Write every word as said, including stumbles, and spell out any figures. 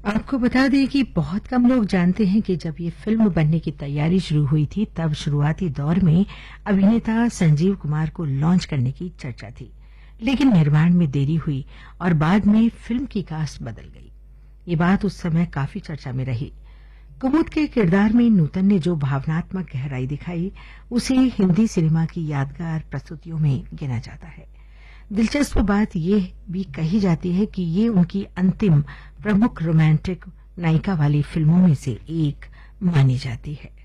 आपको बता दें कि बहुत कम लोग जानते हैं कि जब ये फिल्म बनने की तैयारी शुरू हुई थी तब शुरुआती दौर में अभिनेता संजीव कुमार को लॉन्च करने की चर्चा थी, लेकिन निर्माण में देरी हुई और बाद में फिल्म की कास्ट बदल गई। ये बात उस समय काफी चर्चा में रही। कुमुद के किरदार में नूतन ने जो भावनात्मक गहराई दिखाई उसे हिंदी सिनेमा की यादगार प्रस्तुतियों में गिना जाता है। दिलचस्प बात यह भी कही जाती है कि ये उनकी अंतिम प्रमुख रोमांटिक नायिका वाली फिल्मों में से एक मानी जाती है।